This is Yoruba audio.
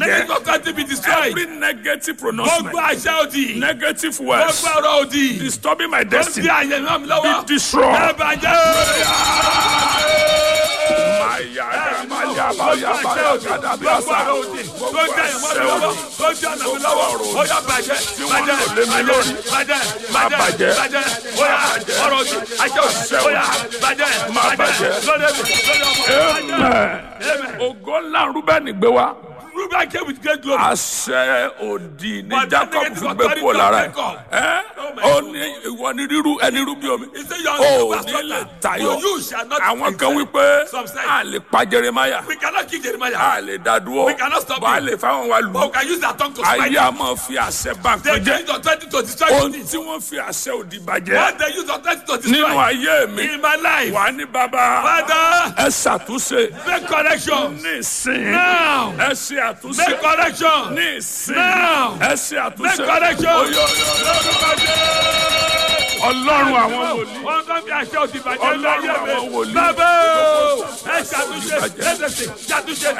Let your country be destroyed. Every negative pronouncement, Gbogbo àṣẹ òdì. negative words, Gbogbo ọ̀rọ̀ òdì. disturbing my Ó destiny, di àyè náà mi lọ́wọ́. be destroyed. Ẹ bàjẹ́. Ògo ńlá Rúbẹ́nì gbé wá. Reuben came with great glory. Àṣẹ òdì ní But Jacob then fi it gbé was kúrò lára ẹ̀. Jacob. Ó ní ìwọ ni rírú ẹni rú bí omi. He said, "Your Ó was ní not lè that. tayọ. For you shall not Àwọn kan excel." wípé Some say, a lè pa Jeremiah, we cannot kill Jeremiah. a lè dá dúró, We cannot stop bá a him. lè fáwọn wa But lù. we can use their tongue to smite Ayé him. a máa fi àṣẹ bá They nǹkan can jẹ́. use authority to destroy Ohun things. tí wọ́n fi àṣẹ òdì bàjẹ́ What they use authority to nínú destroy. ayé mi In my life. wà ní bàbá Father, ẹ ṣàtúnṣe make correction. ní ìsìn Now. ẹ ṣe àtúnṣe Make correction. ní ìsìn Now. ẹ ṣe àtúnṣe. Make correction. Ọlọ́run àwọn wòlíì. Wọ́n tó fi àṣẹ òdì bàjẹ́ Ọlọ́run láyé àwọn mi. wòlíì. Bàbá o, ẹ ṣàtúnṣe, ẹ ṣàtúnṣe.